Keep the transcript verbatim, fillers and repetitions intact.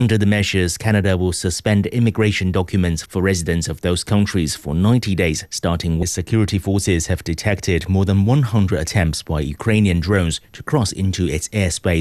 Under the measures, Canada will suspend immigration documents for residents of those countries for ninety days, starting with security forces have detected more than one hundred attempts by Ukrainian drones to cross into its airspace.